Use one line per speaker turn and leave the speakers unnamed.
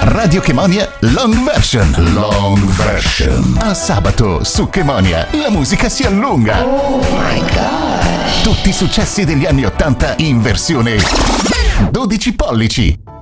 Radio Chemonia Long Version. Long Version. A sabato su Chemonia la musica si allunga.
Oh my gosh.
Tutti i successi degli anni 80 in versione 12 pollici.